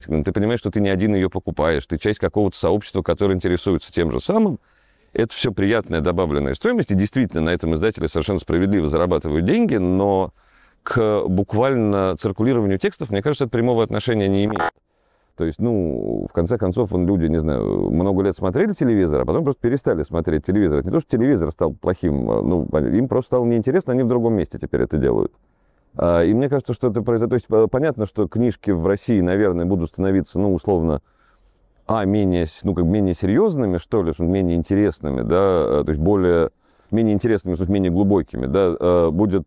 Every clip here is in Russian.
ты понимаешь, что ты не один ее покупаешь, ты часть какого-то сообщества, которое интересуется тем же самым. Это все приятная добавленная стоимость, и действительно на этом издатели совершенно справедливо зарабатывают деньги, но к буквально циркулированию текстов, мне кажется, это прямого отношения не имеет. То есть, в конце концов, люди, не знаю, много лет смотрели телевизор, а потом просто перестали смотреть телевизор. Это не то, что телевизор стал плохим, им просто стало неинтересно, они в другом месте теперь это делают. И мне кажется, что это произойдет. То есть, понятно, что книжки в России, наверное, будут становиться, условно, менее серьезными, что ли, менее интересными, да, то есть менее интересными, менее глубокими, да, будет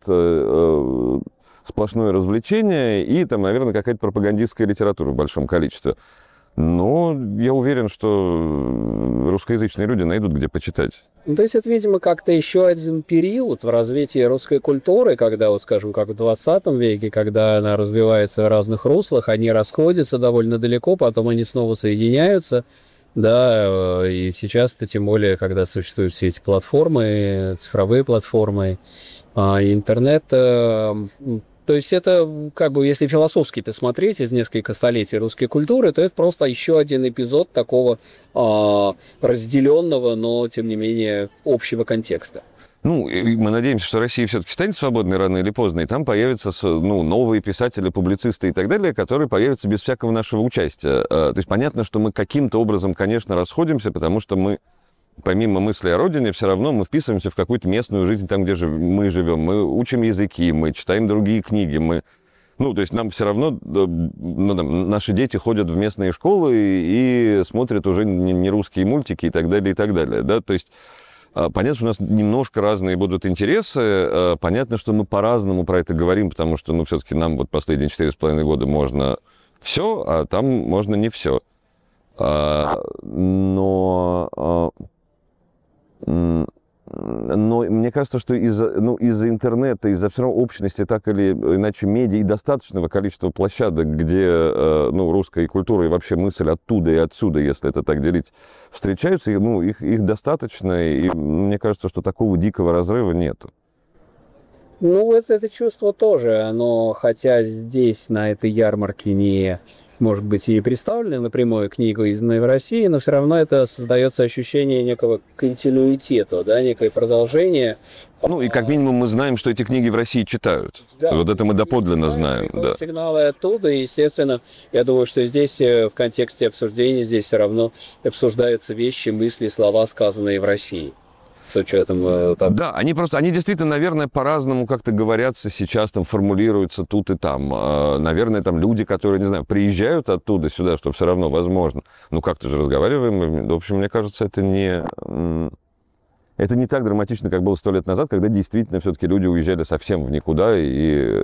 сплошное развлечение и, наверное, какая-то пропагандистская литература в большом количестве. Но я уверен, что русскоязычные люди найдут, где почитать. То есть это, видимо, как-то еще один период в развитии русской культуры, когда, скажем, как в 20 веке, когда она развивается в разных руслах, они расходятся довольно далеко, потом они снова соединяются. Да, и сейчас-то тем более, когда существуют все эти платформы, цифровые платформы, интернет. То есть это, если философски-то смотреть из нескольких столетий русской культуры, то это просто еще один эпизод такого разделенного, но, тем не менее, общего контекста. Мы надеемся, что Россия все-таки станет свободной рано или поздно, и там появятся новые писатели, публицисты и так далее, которые появятся без всякого нашего участия. То есть понятно, что мы каким-то образом, конечно, расходимся, потому что мы, помимо мысли о родине, все равно мы вписываемся в какую-то местную жизнь там, где мы живем. Мы учим языки, мы читаем другие книги, то есть нам все равно, наши дети ходят в местные школы и смотрят уже не русские мультики и так далее, да, то есть понятно, что у нас немножко разные будут интересы, понятно, что мы по-разному про это говорим, потому что, все-таки нам последние 4,5 года можно все, а там можно не все. Но мне кажется, что из-за интернета, из-за все равно общности, так или иначе, медиа и достаточного количества площадок, где русская культура и вообще мысль оттуда и отсюда, если это так делить, встречаются, их достаточно, и мне кажется, что такого дикого разрыва нету. Это чувство тоже, оно, хотя здесь, на этой ярмарке, не... может быть, и представлены напрямую книгу, изданной в России, но все равно это создается ощущение некого континуитета, да, некое продолжение. И как минимум мы знаем, что эти книги в России читают. Да, вот это мы доподлинно знаем. Да. Сигналы оттуда, и, естественно, я думаю, что здесь в контексте обсуждения здесь все равно обсуждаются вещи, мысли, слова, сказанные в России. С учетом... Да, они действительно, наверное, по-разному как-то говорятся сейчас, формулируются тут и там. Наверное, люди, которые, не знаю, приезжают оттуда сюда, что все равно возможно. Как-то же разговариваем. В общем, мне кажется, это не так драматично, как было 100 лет назад, когда действительно все-таки люди уезжали совсем в никуда и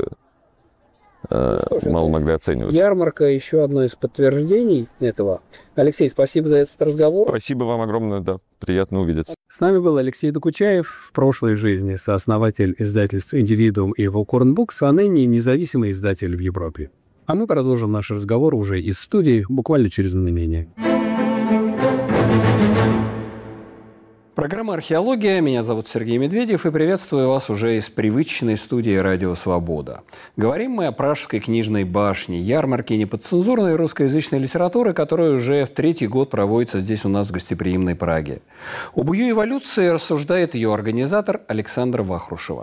мало могли оценивать. Ярмарка – еще одно из подтверждений этого. Алексей, спасибо за этот разговор. Спасибо вам огромное, да, приятно увидеться. С нами был Алексей Докучаев, в прошлой жизни сооснователь издательств «Индивидуум» и «Волкорн Букс», а ныне независимый издатель в Европе. А мы продолжим наш разговор уже из студии буквально через мгновение. Программа «Археология». Меня зовут Сергей Медведев и приветствую вас уже из привычной студии «Радио Свобода». Говорим мы о Пражской книжной башне, ярмарке неподцензурной русскоязычной литературы, которая уже в 3-й год проводится здесь у нас в гостеприимной Праге. Об ее эволюции рассуждает ее организатор Александра Вахрушева.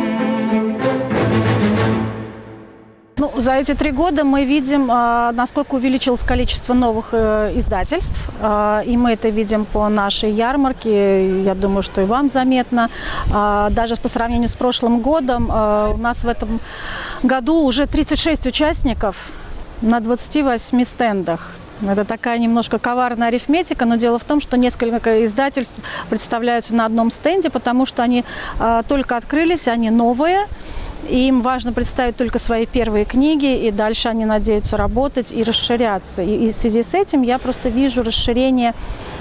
За эти 3 года мы видим, насколько увеличилось количество новых издательств, и мы это видим по нашей ярмарке, я думаю, что и вам заметно. Даже по сравнению с прошлым годом у нас в этом году уже 36 участников на 28 стендах. Это такая немножко коварная арифметика, но дело в том, что несколько издательств представляются на одном стенде, потому что они только открылись, они новые. И им важно представить только свои первые книги, и дальше они надеются работать и расширяться. И в связи с этим я просто вижу расширение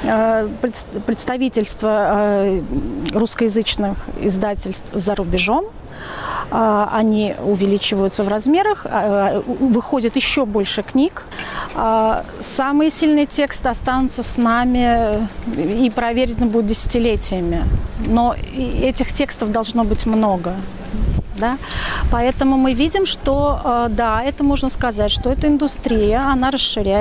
представительства русскоязычных издательств за рубежом. Они увеличиваются в размерах, выходит еще больше книг. Самые сильные тексты останутся с нами и проверены будут десятилетиями. Но этих текстов должно быть много. Да? Поэтому мы видим, что, да, это можно сказать, что эта индустрия, она расширяется.